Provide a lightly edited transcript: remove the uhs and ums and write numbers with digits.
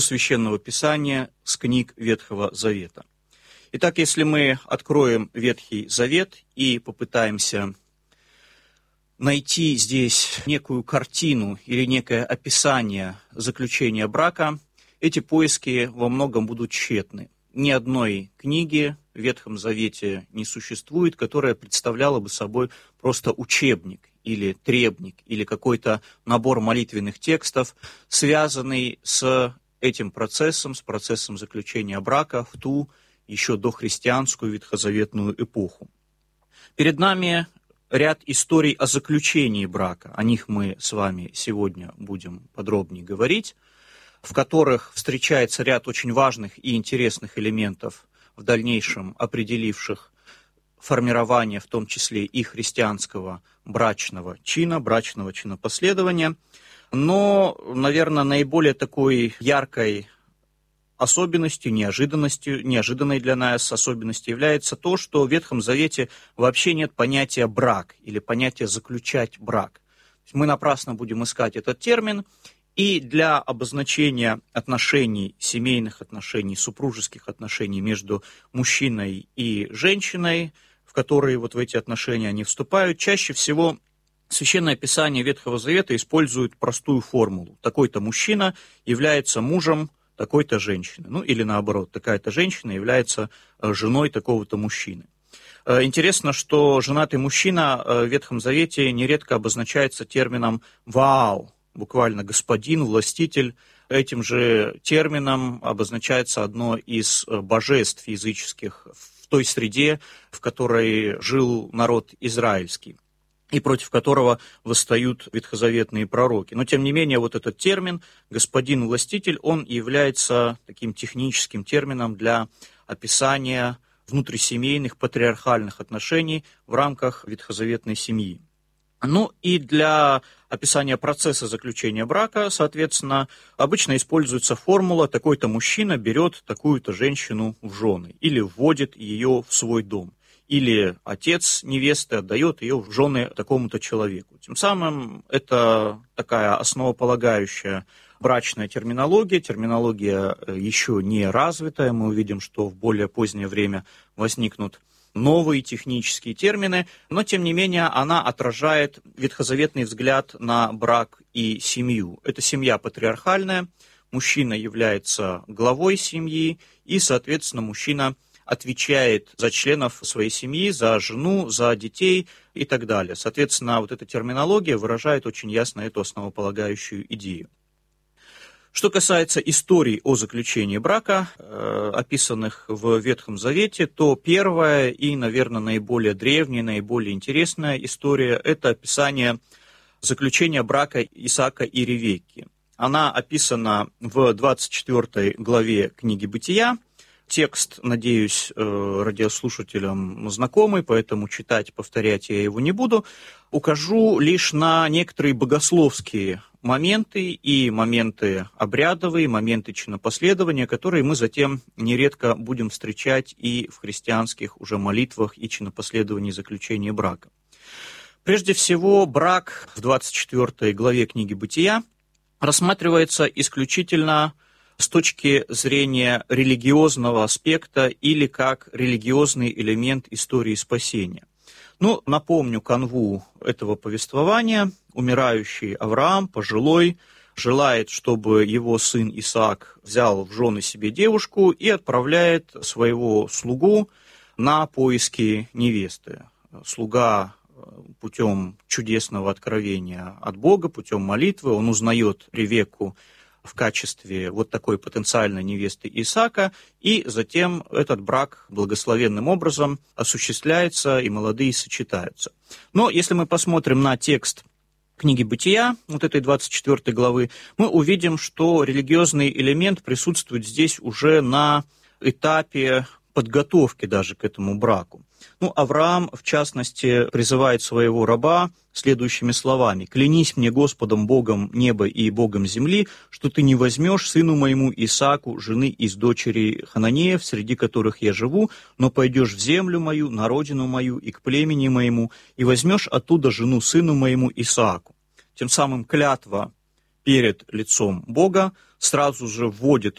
Священного Писания с книг Ветхого Завета. Итак, если мы откроем Ветхий Завет и попытаемся найти здесь некую картину или некое описание заключения брака, эти поиски во многом будут тщетны. Ни одной книги в Ветхом Завете не существует, которая представляла бы собой просто учебник или требник, или какой-то набор молитвенных текстов, связанный с этим процессом, с процессом заключения брака в ту еще дохристианскую ветхозаветную эпоху. Перед нами ряд историй о заключении брака, о них мы с вами сегодня будем подробнее говорить, в которых встречается ряд очень важных и интересных элементов, в дальнейшем определивших формирование, в том числе и христианского брачного чинопоследования. Но, наверное, наиболее такой яркой особенностью, неожиданной для нас особенностью является то, что в Ветхом Завете вообще нет понятия «брак» или понятия «заключать брак». Мы напрасно будем искать этот термин, и для обозначения отношений, семейных отношений, супружеских отношений между мужчиной и женщиной, в которые вот в эти отношения они вступают, чаще всего Священное Писание Ветхого Завета использует простую формулу. Такой-то мужчина является мужем такой-то женщины. Ну, или наоборот, такая-то женщина является женой такого-то мужчины. Интересно, что женатый мужчина в Ветхом Завете нередко обозначается термином «вау», буквально «господин», «властитель». Этим же термином обозначается одно из божеств языческих в той среде, в которой жил народ израильский, и против которого восстают ветхозаветные пророки. Но, тем не менее, вот этот термин «господин-властитель», он является таким техническим термином для описания внутрисемейных патриархальных отношений в рамках ветхозаветной семьи. Ну и для описания процесса заключения брака, соответственно, обычно используется формула «такой-то мужчина берет такую-то женщину в жены» или вводит ее в свой дом. Или отец невесты отдает ее в жены такому-то человеку. Тем самым это такая основополагающая брачная терминология еще не развитая. Мы увидим, что в более позднее время возникнут новые технические термины, но, тем не менее, она отражает ветхозаветный взгляд на брак и семью. Это семья патриархальная, мужчина является главой семьи, и, соответственно, мужчина отвечает за членов своей семьи, за жену, за детей и так далее. Соответственно, вот эта терминология выражает очень ясно эту основополагающую идею. Что касается историй о заключении брака, описанных в Ветхом Завете, то первая и, наверное, наиболее древняя, наиболее интересная история – это описание заключения брака Исаака и Ревекки. Она описана в 24 главе книги «Бытия». Текст, надеюсь, радиослушателям знакомый, поэтому читать, повторять я его не буду. Укажу лишь на некоторые богословские моменты и моменты обрядовые, моменты чинопоследования, которые мы затем нередко будем встречать и в христианских уже молитвах и чинопоследовании заключения брака. Прежде всего, брак в 24 главе книги «Бытия» рассматривается исключительно с точки зрения религиозного аспекта или как религиозный элемент истории спасения. Ну, напомню канву этого повествования. Умирающий Авраам, пожилой, желает, чтобы его сын Исаак взял в жены себе девушку и отправляет своего слугу на поиски невесты. Слуга путем чудесного откровения от Бога, путем молитвы, он узнает Ревекку в качестве вот такой потенциальной невесты Исаака, и затем этот брак благословенным образом осуществляется, и молодые сочетаются. Но если мы посмотрим на текст книги «Бытия», вот этой 24 главы, мы увидим, что религиозный элемент присутствует здесь уже на этапе подготовки даже к этому браку. Ну, Авраам, в частности, призывает своего раба следующими словами: «Клянись мне Господом Богом неба и Богом земли, что ты не возьмешь сыну моему Исааку жены из дочерей Хананеев, среди которых я живу, но пойдешь в землю мою, на родину мою и к племени моему, и возьмешь оттуда жену сыну моему Исааку». Тем самым клятва перед лицом Бога сразу же вводит